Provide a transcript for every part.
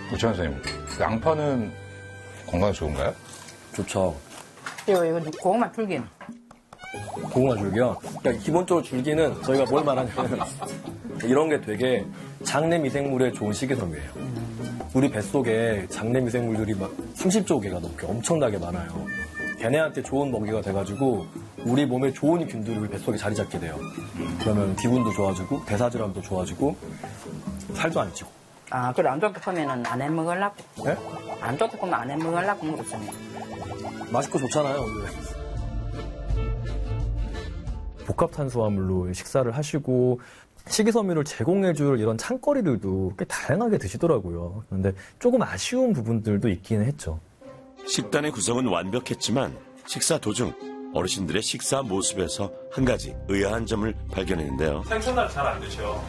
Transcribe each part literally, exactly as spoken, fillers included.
우창 선생님, 양파는 건강에 좋은가요? 좋죠. 이거, 이거 고구마 줄기는? 고구마 줄기요? 그러니까 기본적으로 줄기는 저희가 뭘 말하냐면 이런 게 되게 장내 미생물에 좋은 식이섬유예요. 우리 뱃속에 장내 미생물들이 막 삼십조 개가 넘게 엄청나게 많아요. 걔네한테 좋은 먹이가 돼가지고 우리 몸에 좋은 균들이 우리 뱃속에 자리 잡게 돼요. 그러면 기분도 좋아지고 대사질환도 좋아지고 살도 안 찌고. 아, 그래, 안 좋게 보면은 안 해 먹으려고? 네? 안 좋게 보면 안 해 먹으려고 먹었잖아요. 맛있고 좋잖아요. 복합탄수화물로 식사를 하시고 식이섬유를 제공해줄 이런 창거리들도 꽤 다양하게 드시더라고요. 그런데 조금 아쉬운 부분들도 있기는 했죠. 식단의 구성은 완벽했지만 식사 도중 어르신들의 식사 모습에서 한 가지 의아한 점을 발견했는데요. 생선을 잘 안 드셔.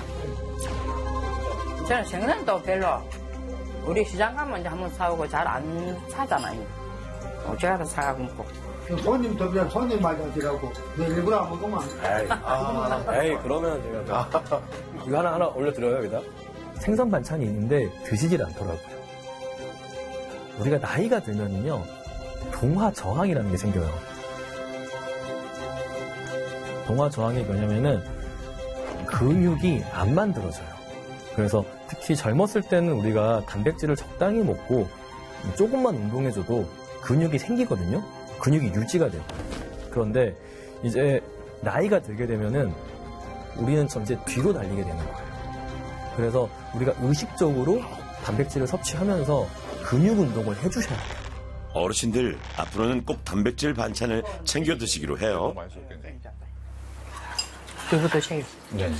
저는 생선도 별로 우리 시장 가면 이제 한번 사오고 잘 안 사잖아요. 어제가도 사가고 먹고. 손님도 그냥 손님 맞아지라고 일부러 안 먹으면 에이, 아, 에이 그러면 제가 이거 하나 하나 올려드려요 여기다. 생선 반찬이 있는데 드시질 않더라고요. 우리가 나이가 들면요 동화 저항이라는 게 생겨요. 동화 저항이 뭐냐면은 근육이 안 만들어져요. 그래서 특히 젊었을 때는 우리가 단백질을 적당히 먹고 조금만 운동해줘도 근육이 생기거든요. 근육이 유지가 돼요. 그런데 이제 나이가 들게 되면은 우리는 전체 뒤로 달리게 되는 거예요. 그래서 우리가 의식적으로 단백질을 섭취하면서 근육 운동을 해주셔야 돼요. 어르신들 앞으로는 꼭 단백질 반찬을 챙겨 드시기로 해요. 두부 드세요. 네.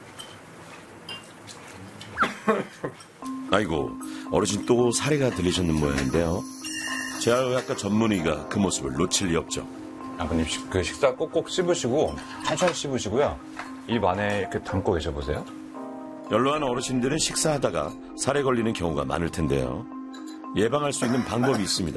아이고, 어르신 또 사례가 들리셨는 모양인데요. 재활의학과 전문의가 그 모습을 놓칠 리 없죠. 양파님, 그 식사 꼭꼭 씹으시고 천천히 씹으시고요. 입 안에 이렇게 담고 계셔보세요. 연로한 어르신들은 식사하다가 살에 걸리는 경우가 많을 텐데요. 예방할 수 있는 방법이 있습니다.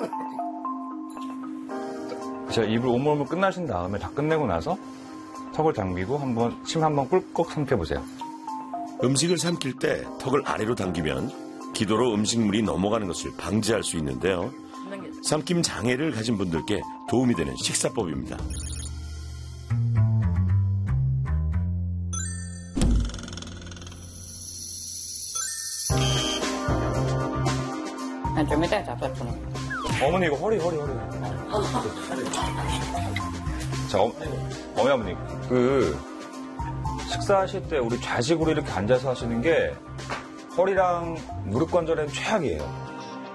제가 입을 오물오물 끝나신 다음에 다 끝내고 나서 턱을 당기고 한번 침 한번 꿀꺽 삼켜보세요. 음식을 삼킬 때 턱을 아래로 당기면 기도로 음식물이 넘어가는 것을 방지할 수 있는데요. 삼킴 장애를 가진 분들께 도움이 되는 식사법입니다. 좀 이따 잡숴주는 어머니 이거 허리 허리 허리. 자, 어, 어머니 아버님 그 식사하실 때 우리 좌식으로 이렇게 앉아서 하시는 게 허리랑 무릎 관절에는 최악이에요.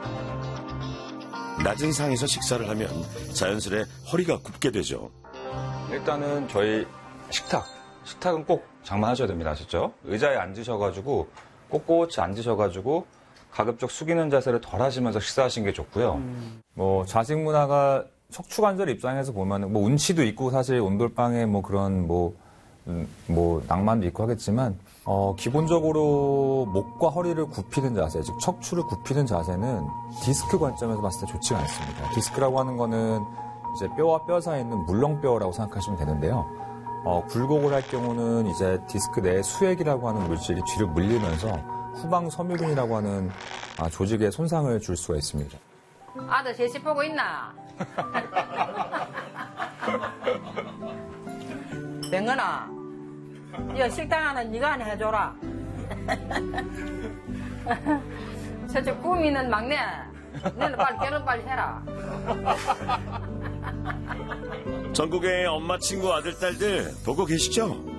낮은 상에서 식사를 하면 자연스레 허리가 굽게 되죠. 일단은 저희 식탁, 식탁은 꼭 장만하셔야 됩니다. 아셨죠? 의자에 앉으셔가지고 꼿꼿이 앉으셔가지고 가급적 숙이는 자세를 덜 하시면서 식사하시는 게 좋고요. 음. 뭐 좌식 문화가 척추관절 입장에서 보면은 뭐 운치도 있고 사실 온돌방에 뭐 그런 뭐, 음, 뭐 낭만도 있고 하겠지만 어, 기본적으로 목과 허리를 굽히는 자세, 즉 척추를 굽히는 자세는 디스크 관점에서 봤을 때 좋지가 않습니다. 디스크라고 하는 거는 이제 뼈와 뼈 사이에 있는 물렁뼈라고 생각하시면 되는데요. 어, 굴곡을 할 경우는 이제 디스크 내에 수액이라고 하는 물질이 뒤로 물리면서 후방 섬유근이라고 하는 아, 조직에 손상을 줄 수가 있습니다. 아들 제시 보고 있나? 병은아, 이거 식당 하나 네가 하나 해줘라. 저쪽 꾸미는 막내, 너는 빨리 결혼 빨리 해라. 전국의 엄마, 친구, 아들, 딸들 보고 계시죠?